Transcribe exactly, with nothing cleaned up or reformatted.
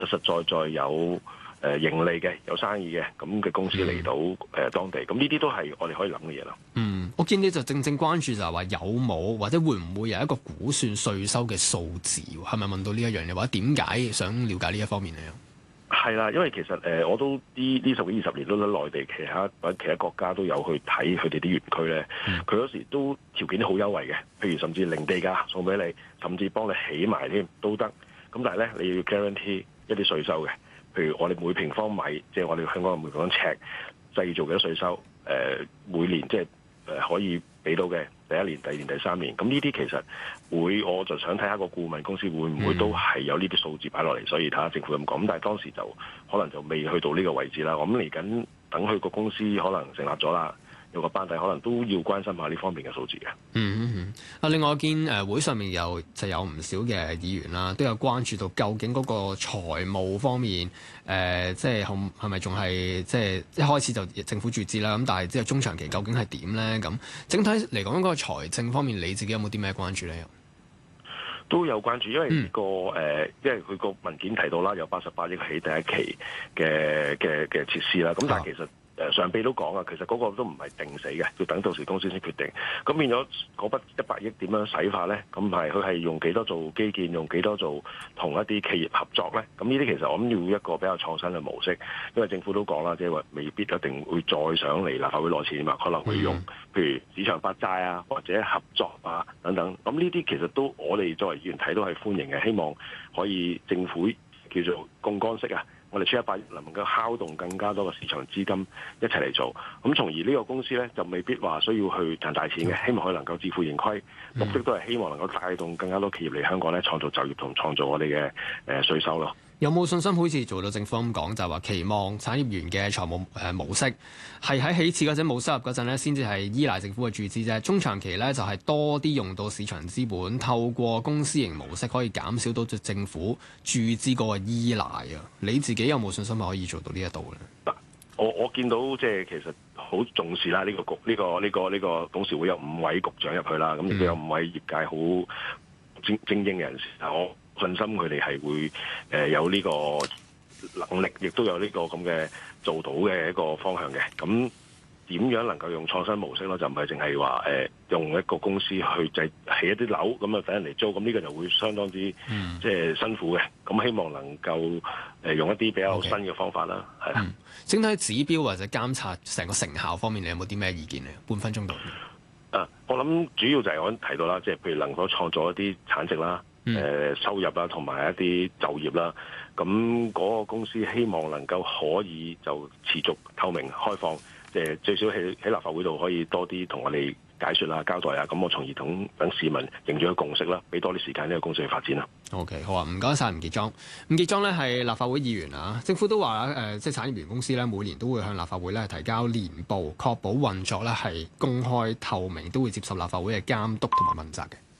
實實在在有誒盈利嘅、有生意嘅咁嘅公司嚟到誒、呃、當地，咁呢啲都係我哋可以諗嘅嘢啦。 嗯，我見你就正正關注就係話有冇或者會唔會有一個估算稅收嘅數字，係咪問到呢一樣嘢，或者點解想了解呢一方面咧？ 係啦，因為其實誒、呃、我都呢呢十幾二十年都喺內地其他或者其他國家都有去睇佢哋啲園區咧，佢嗰、嗯、時都條件都好優惠嘅，譬如甚至零地價送俾你，甚至幫你起埋添都得。咁但係咧你要 guarantee 一啲稅收嘅，譬如我哋每平方米，即係我哋香港嘅每平方尺製造嘅稅收，誒、呃、每年即係誒可以俾到嘅第一年、第二年、第三年。咁呢啲其實會，我就想睇下個顧問公司會唔會都係有呢啲數字擺落嚟，所以睇下政府咁講。咁但係當時就可能就未去到呢個位置啦。我諗嚟緊等佢個公司可能成立咗啦。有個班底可能都要關心下呢方面嘅數字嘅。 嗯嗯嗯。啊，另外我見誒、呃、會上面有就有唔少嘅議員啦，都有關注到究竟嗰個財務方面，誒、呃、即係係係咪仲係即係一開始就政府注資啦？咁但係即係中長期究竟係點咧？咁整體嚟講，嗰個財政方面，你自己有冇啲咩關注咧？ 都有關注，因為呢、這個誒、呃，因為佢個文件提到啦，有八十八億起第一期嘅嘅嘅設施啦。咁但係其實誒上臂都講啊，其實嗰個都唔係定死嘅，要等到時公司先決定。咁變咗嗰筆一百億點樣使法咧？咁係佢係用幾多做基建，用幾多做同一啲企業合作咧？咁呢啲其實我諗要一個比較創新嘅模式，因為政府都講啦，即係話未必一定會再上嚟立法會攞錢嘛，可能會用譬如市場發債啊，或者合作啊等等。咁呢啲其實都我哋作為議員睇都係歡迎嘅，希望可以政府叫做槓桿式啊。我哋出一百億能夠敲動更加多嘅市場資金一齊嚟做，咁從而呢個公司咧就未必話需要去賺大錢嘅，希望佢能夠自負盈虧，目的都係希望能夠帶動更加多企業嚟香港咧，創造就業同創造我哋嘅誒稅收咯。 有冇信心好似做到政府咁講，就係話期望產業園嘅財務誒模式係喺起始嗰陣冇收入嗰陣咧，先至係依賴政府嘅注資啫。中長期咧就係多啲用到市場資本，透過公私營模式可以減少到對政府注資嗰個依賴啊。你自己有冇信心可以做到呢一度咧？ 嗱，我我見到即係其實好重視啦，呢個局呢個呢個呢個董事會有五位局長入去啦，咁亦都有五位業界好精精英嘅人士啊，我信心佢哋係會誒、呃、有呢個能力，亦都有呢個咁嘅做到嘅一個方向嘅。咁點樣能夠用創新模式咯？就唔係淨係話誒用一個公司去製起一啲樓咁啊，等人嚟租。咁呢個就會相當之、嗯、即係辛苦嘅。咁希望能夠誒、呃、用一啲比較新嘅方法啦。係啊、嗯， 整體指標或者監察成個成效方面，你有冇啲咩意見咧？半分鐘度。 啊，我諗主要就係我提到啦，即係譬如能否創造一啲產值啦。誒、呃、收入啦，同埋一啲就業啦，咁嗰個公司希望能夠可以就持續透明開放，即係最少喺喺立法會度可以多啲同我哋解説啦、交代啊，咁我從而等等市民凝聚個共識啦，俾多啲時間呢個公司去發展啦。 OK， 好啊，唔該晒吳傑莊。吳傑莊咧係立法會議員啊，政府都話誒、呃，即係產業園公司咧每年都會向立法會咧提交年報，確保運作咧係公開透明，都會接受立法會嘅監督同埋問責嘅。